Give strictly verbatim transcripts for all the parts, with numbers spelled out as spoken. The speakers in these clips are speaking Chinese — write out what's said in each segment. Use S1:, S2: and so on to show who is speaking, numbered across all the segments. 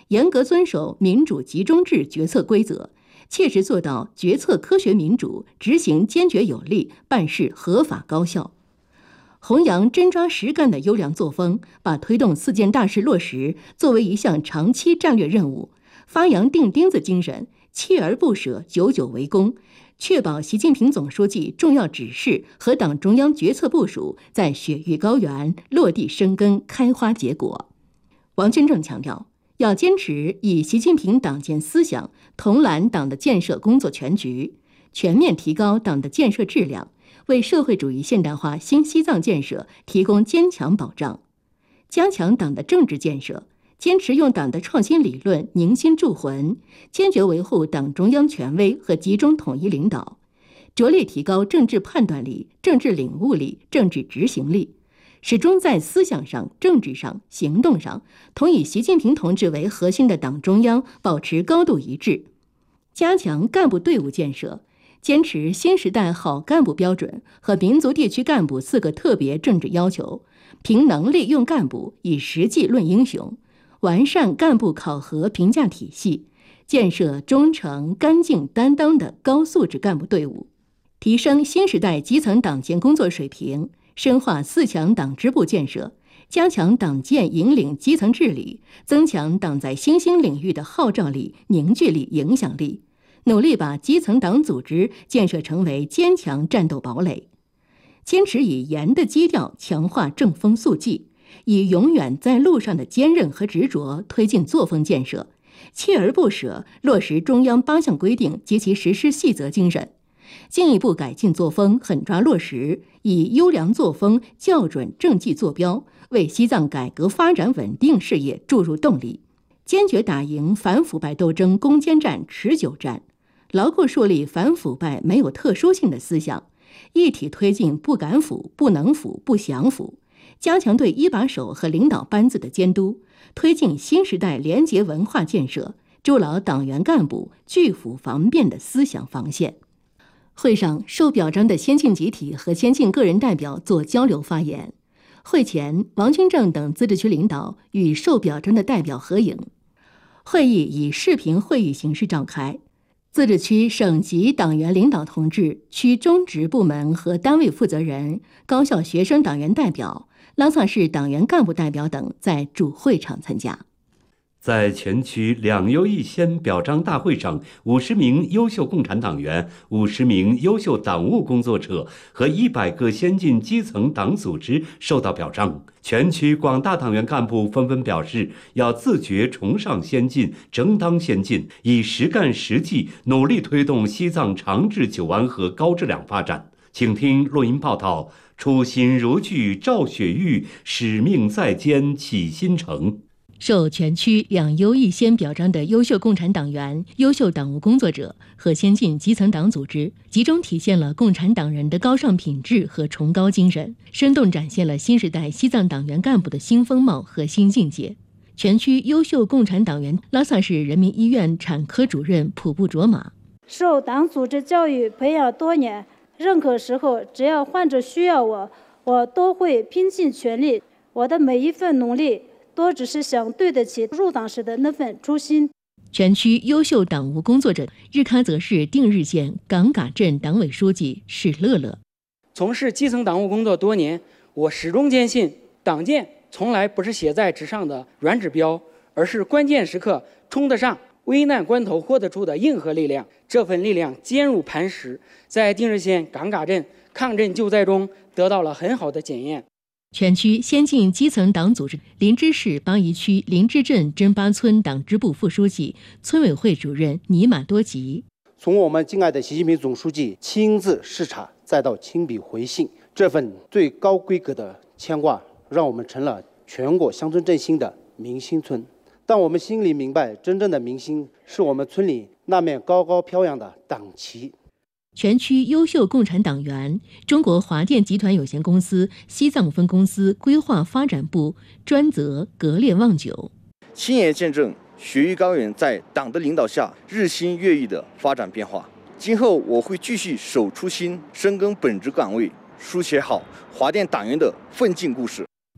S1: 严格遵守民主集中制决策规则，切实做到决策科学民主，执行坚决有力，办事合法高效。弘扬真抓实干的优良作风，把推动四件大事落实作为一项长期战略任务，发扬钉钉子精神，锲而不舍，久久为功，确保习近平总书记重要指示和党中央决策部署在雪域高原落地生根、开花结果。王军正强调，要坚持以习近平党建思想统揽党的建设工作全局，全面提高党的建设质量，为社会主义现代化新西藏建设提供坚强保障。加强党的政治建设，坚持用党的创新理论凝心铸魂，坚决维护党中央权威和集中统一领导，着力提高政治判断力、政治领悟力、政治执行力，始终在思想上、政治上、行动上同以习近平同志为核心的党中央保持高度一致。加强干部队伍建设，坚持新时代好干部标准和民族地区干部四个特别政治要求，凭能力用干部，以实际论英雄，完善干部考核评价体系，建设忠诚、干净、担当的高素质干部队伍，提升新时代基层党建工作水平，深化四强党支部建设，加强党建引领基层治理，增强党在新兴领域的号召力、凝聚力、影响力，努力把基层党组织建设成为坚强战斗堡垒。坚持以严的基调强化正风肃纪，以永远在路上的坚韧和执着推进作风建设，锲而不舍落实中央八项规定及其实施细则精神，进一步改进作风，狠抓落实，以优良作风校准政绩坐标，为西藏改革发展稳定事业注入动力。坚决打赢反腐败斗争攻坚战、持久战，牢固树立反腐败没有特殊性的思想，一体推进不敢腐、不能腐、不想腐，加强对一把手和领导班子的监督，推进新时代廉洁文化建设，筑牢党员干部拒腐防变的思想防线。会上，受表彰的先进集体和先进个人代表做交流发言。会前，王军正等自治区领导与受表彰的代表合影。会议以视频会议形式召开，自治区省级党员领导同志、区中职部门和单位负责人、高校学生党员代表、拉萨市党员干部代表等在主会场参加。
S2: 在全区两优一先表彰大会上，五十名优秀共产党员、五十名优秀党务工作者和一百个先进基层党组织受到表彰。全区广大党员干部纷纷表示，要自觉崇尚先进、争当先进，以实干实际努力推动西藏长治久安和高质量发展。请听录音报道：初心如炬照雪域，使命在肩启新程。
S1: 受全区两优一先表彰的优秀共产党员、优秀党务工作者和先进基层党组织，集中体现了共产党人的高尚品质和崇高精神，生动展现了新时代西藏党员干部的新风貌和新境界。全区优秀共产党员，拉萨市人民医院产科主任普布卓玛。
S3: 受党组织教育培养多年，任何时候只要患者需要我，我都会拼尽全力。我的每一份努力都只是想对得起入党时的那份初心。
S1: 全区优秀党务工作者，日喀则市定日县岗嘎镇党委书记史乐乐。
S4: 从事基层党务工作多年，我始终坚信，党建从来不是写在纸上的软指标，而是关键时刻冲得上、危难关头豁得出的硬核力量。这份力量坚如磐石，在定日县岗嘎镇抗震救灾中得到了很好的检验。
S1: 全区先进基层党组织，林芝市巴宜区林芝镇真巴村党支部副书记、村委会主任尼玛多吉。
S5: 从我们敬爱的习近平总书记亲自视察，再到亲笔回信，这份最高规格的牵挂，让我们成了全国乡村振兴的明星村。但我们心里明白，真正的明星是我们村里那面高高飘扬的党旗。
S1: 全区优秀共产党员，中国华电集团有限公司西藏分公司规划发展部专责格列旺久。
S6: 亲眼见证雪域高原在党的领导下日新月异的发展变化。今后我会继续守初心，深耕本职岗位，书写好华电党员的奋进故事。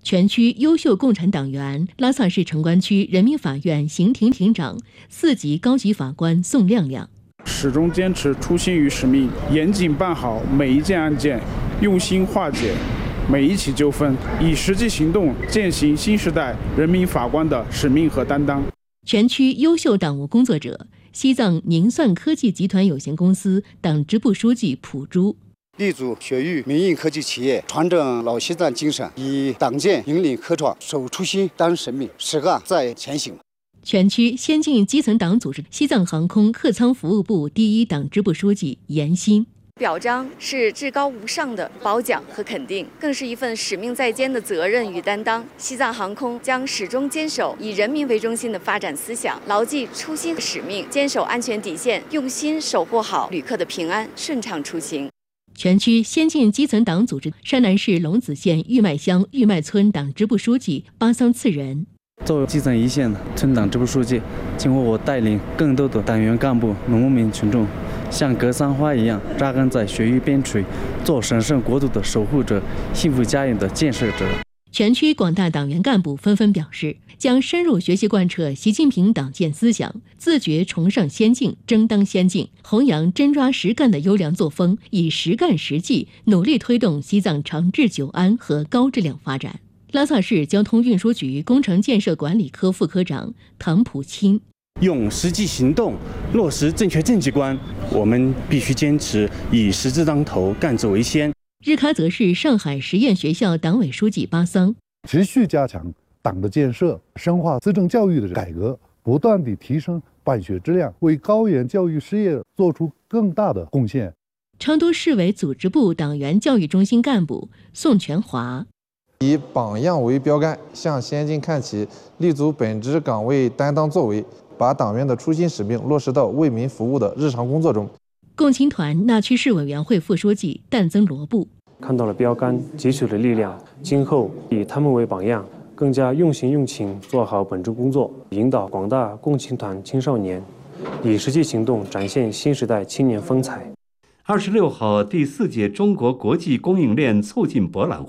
S1: 全区优秀共产党员、拉萨市城关区人民法院刑庭庭长、四级高级法官宋亮亮。
S7: 始终坚持初心与使命，严谨办好每一件案件，用心化解每一起纠纷，以实际行动践行新时代人民法官的使命和担当。
S1: 全区优秀党务工作者，西藏宁算科技集团有限公司党支部书记蒲珠。
S8: 立足学育民营科技企业，传承老西藏精神，以党建引领科创，守初心当使命，实干在前行。
S1: 全区先进基层党组织西藏航空客舱服务部第一党支部书记严新。
S9: 表彰是至高无上的褒奖和肯定，更是一份使命在肩的责任与担当。西藏航空将始终坚守以人民为中心的发展思想，牢记初心使命，坚守安全底线，用心守护好旅客的平安顺畅出行。
S1: 全区先进基层党组织山南市龙子县玉麦乡玉麦村党支部书记巴桑次仁。
S10: 作为基层一线的村党支部书记，今后我带领更多的党员干部、农民群众，像格桑花一样扎根在雪域边陲，做神圣国土的守护者、幸福家园的建设者。
S1: 全区广大党员干部纷纷表示，将深入学习贯彻习近平党建思想，自觉崇尚先进、争当先进，弘扬真抓实干的优良作风，以实干实际努力推动西藏长治久安和高质量发展。拉萨市交通运输局工程建设管理科副科长唐普钦：
S11: 用实际行动落实正确政绩观，我们必须坚持以实质当头、干事为先。
S1: 日喀则市上海实验学校党委书记巴桑：
S12: 持续加强党的建设，深化资政教育的改革，不断地提升办学质量，为高原教育事业做出更大的贡献。
S1: 昌都市委组织部党员教育中心干部宋全华：
S13: 以榜样为标杆，向先进看齐，立足本职岗位担当作为，把党员的初心使命落实到为民服务的日常工作中。
S1: 共青团纳区市委员会副书记但增罗布：
S14: 看到了标杆，汲取了力量，今后以他们为榜样，更加用心用情做好本职工作，引导广大共青团青少年以实际行动展现新时代青年风采。
S2: 二十六号，第四届中国国际供应链促进博览